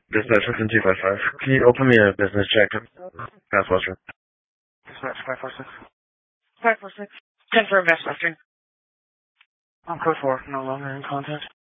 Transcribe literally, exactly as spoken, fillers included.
Dispatch Western two five five. Can you open me a business check past Western? Dispatch five four six. five four six. ten for West Western. On code four, no longer in contact.